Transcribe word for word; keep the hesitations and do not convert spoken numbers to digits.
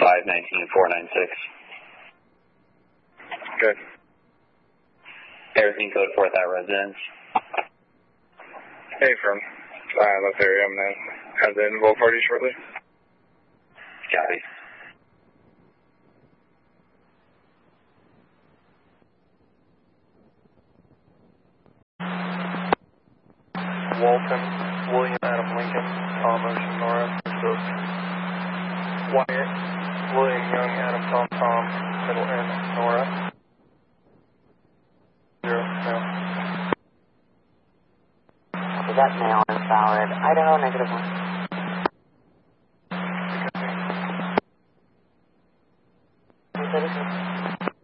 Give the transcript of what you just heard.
five nineteen four nine six. Good. Everything code for that residence. Hey, from uh, left area. I'm going to have the info party shortly. Copy. Walton, William Adam Lincoln, Tom Ocean Nora, Cook. Wyatt, William Young Adam Tom Tom, middle N Nora. Zero, no. Is that mail invalid? Idaho, negative one.